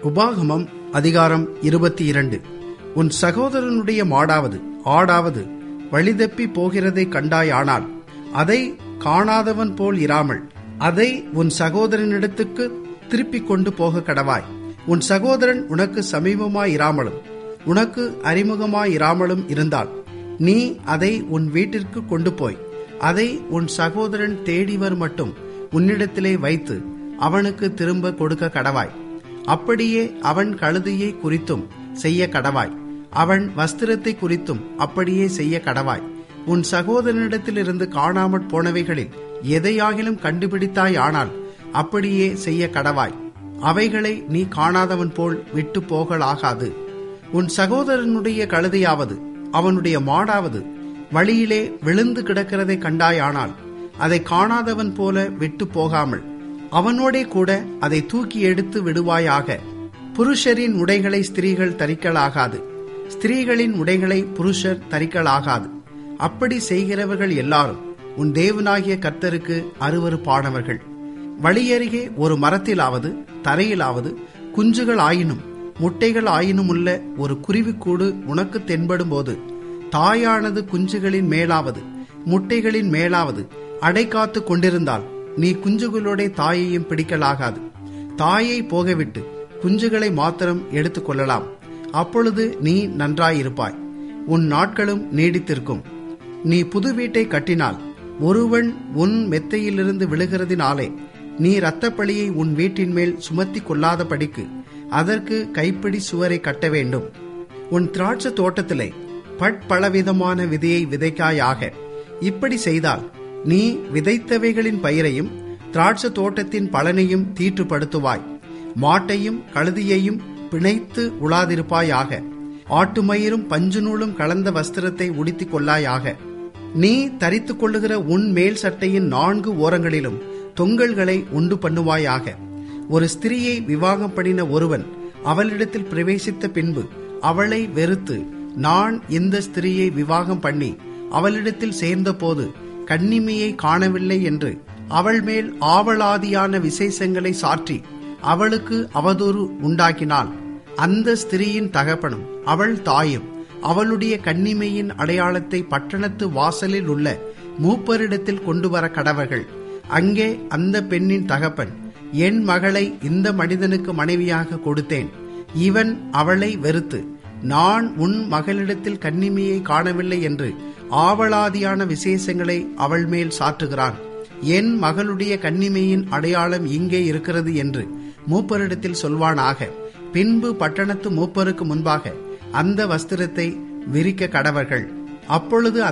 உபாகமம் அதிகாரம் 22. உன் சகோதரனுடைய மாடாவது ஆடாவது வழிதப்பி போகிறதை கண்டாயானால் அதை காணாதவன் போல் இராமல் அதை உன் சகோதரனிடத்துக்கு திருப்பிக் கொண்டு போக கடவாய். உன் சகோதரன் உனக்கு சமீபமாயிராமலும் உனக்கு அறிமுகமாயிராமலும் இருந்தால் நீ அதை உன் வீட்டிற்கு கொண்டு போய் அதை உன் சகோதரன் தேடிவர் மட்டும் உன்னிடத்திலே வைத்து அவனுக்கு திரும்ப கொடுக்க கடவாய். அப்படியே அவன் கழுதையை குறித்தும் செய்ய கடவாய், அவன் வஸ்திரத்தை குறித்தும் அப்படியே செய்ய கடவாய். உன் சகோதரனிடத்திலிருந்து காணாமற் போனவைகளில் எதையாகிலும் கண்டுபிடித்தாய் ஆனால் அப்படியே செய்ய கடவாய். அவைகளை நீ காணாதவன் போல் விட்டு போகலாகாது. உன் சகோதரனுடைய கழுதையாவது அவனுடைய மாடாவது வழியிலே விழுந்து கிடக்கிறதை கண்டாயானால் அதை காணாதவன் போல விட்டு போகாமல் அவனோடே கூட அதை தூக்கி எடுத்து விடுவாயாக. புருஷரின் உடைகளை ஸ்திரீகள் தரிக்கலாகாது, ஸ்திரீகளின் உடைகளை புருஷர் தரிக்கலாகாது. அப்படி செய்கிறவர்கள் எல்லாரும் உன் தேவனாகிய கர்த்தருக்கு அருவருப்பானவர்கள். வழியருகே ஒரு மரத்திலாவது தரையிலாவது குஞ்சுகள் ஆயினும் முட்டைகள் ஆயினுமுள்ள ஒரு குருவிக்கூடு உனக்கு தென்படும் போது தாயானது குஞ்சுகளின் மேலாவது முட்டைகளின் மேலாவது அடை காத்து கொண்டிருந்தால் நீ குஞ்சுகளோட தாயையும் பிடிக்கலாகாது. தாயை போகவிட்டு குஞ்சுகளை மாத்திரம் எடுத்துக் கொள்ளலாம். அப்பொழுது நீ நன்றாயிருப்பாய், உன் நாட்களும் நீடித்திருக்கும். நீ புது வீட்டை கட்டினால் ஒருவன் உன் மெத்தையிலிருந்து விழுகிறதினாலே நீ இரத்தப்பழியை உன் வீட்டின் மேல் சுமத்தி கொள்ளாதபடிக்கு அதற்கு கைப்பிடி சுவரை கட்ட வேண்டும். உன் திராட்சை தோட்டத்திலே பற்பலவிதமான விதையை விதைக்காயாக. இப்படி செய்தால் நீ விதைத்தவைகளின் பயிரையும் திராட்சை தோட்டத்தின் பலனையும் தீட்டுப்படுத்துவாய். மாட்டையும் கழுதியையும் பிணைத்து உழாதிருப்பாயாக. ஆட்டுமயிரும் பஞ்சுநூலும் கலந்த வஸ்திரத்தை உடுத்திக் கொள்ளாயாக. நீ தரித்துக் கொள்ளுகிற உன் மேல் சட்டையின் 4 ஓரங்களிலும் தொங்கல்களை உண்டு பண்ணுவாயாக. ஒரு ஸ்திரியை விவாகம் பண்ணின ஒருவன் அவளிடத்தில் பிரவேசித்த பின்பு அவளை வெறுத்து, நான் இந்த ஸ்திரியை விவாகம் பண்ணி அவளிடத்தில் சேர்ந்த போது கன்னிமையை காணவில்லை என்று அவள் மேல் ஆவலாதியான விசேஷங்களை சாற்றி அவளுக்கு அவதூறு உண்டாக்கினாள். அந்த ஸ்திரியின் தகப்பனும் அவள் தாயும் அவளுடைய கன்னிமையின் அடையாளத்தை பட்டணத்து வாசலில் உள்ள மூப்பரிடத்தில் கொண்டு வர கடவர்கள். அங்கே அந்த பெண்ணின் தகப்பன், என் மகளை இந்த மனிதனுக்கு மனைவியாக கொடுத்தேன், இவன் அவளை வெறுத்து நான் உன் மகளிடத்தில் கன்னிமையை காணவில்லை என்று ஆவலாதியான விசேஷங்களை அவள் மேல் சாற்றுகிறான், என் மகளுடைய கன்னிமையின் அடையாளம் இங்கே இருக்கிறது என்று மூப்பரிடத்தில் சொல்வானாக. பின்பு பட்டணத்து மூப்பருக்கு முன்பாக அந்த வஸ்திரத்தை விரிக்க கடவர்கள். அப்பொழுது